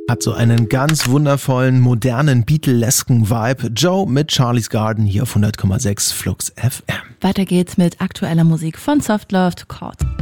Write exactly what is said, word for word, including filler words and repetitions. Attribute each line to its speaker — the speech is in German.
Speaker 1: Hat so einen ganz wundervollen, modernen, Beatlesken Vibe. Joe mit Charlie's Garden hier auf hundert Komma sechs Flux F M.
Speaker 2: Weiter geht's mit aktueller Musik von Soft Love to Chord.